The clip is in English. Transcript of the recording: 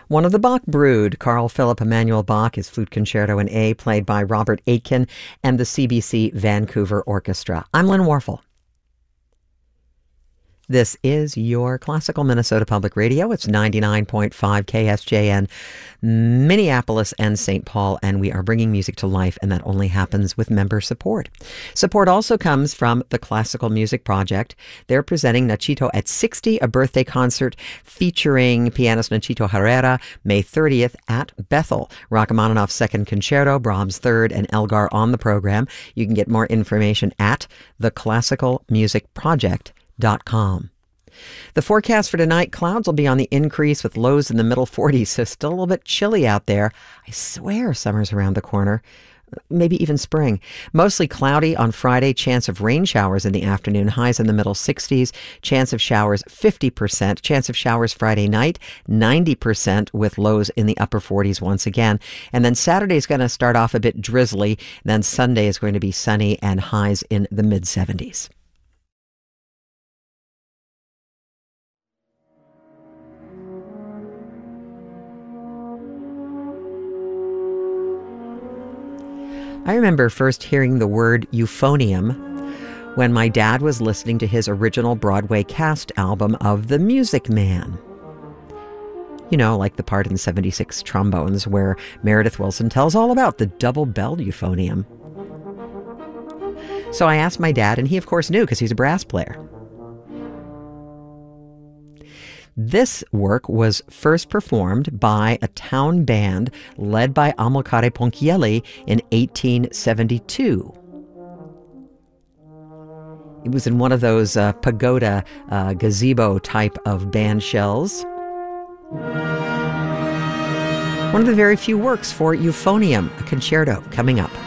One of the Bach brood, Carl Philipp Emanuel Bach, his Flute Concerto in A, played by Robert Aitken and the CBC Vancouver Orchestra. I'm Lynn Warfel. This is your Classical Minnesota Public Radio. It's 99.5 KSJN, Minneapolis and St. Paul, and we are bringing music to life, and that only happens with member support. Support also comes from the Classical Music Project. They're presenting Nachito at 60, a birthday concert featuring pianist Nachito Herrera, May 30th at Bethel. Rachmaninoff's Second Concerto, Brahms' Third, and Elgar on the program. You can get more information at theclassicalmusicproject.com. The forecast for tonight, clouds will be on the increase with lows in the middle 40s, so still a little bit chilly out there. I swear summer's around the corner, maybe even spring. Mostly cloudy on Friday, chance of rain showers in the afternoon, highs in the middle 60s, chance of showers 50%, chance of showers Friday night 90% with lows in the upper 40s once again. And then Saturday's going to start off a bit drizzly, then Sunday is going to be sunny and highs in the mid 70s. I remember first hearing the word euphonium when my dad was listening to his original Broadway cast album of The Music Man. You know, like the part in 76 Trombones where Meredith Willson tells all about the double-belled euphonium. So I asked my dad, and he of course knew because he's a brass player. This work was first performed by a town band led by Amilcare Ponchielli in 1872. It was in one of those pagoda gazebo type of band shells. One of the very few works for euphonium, a concerto, coming up.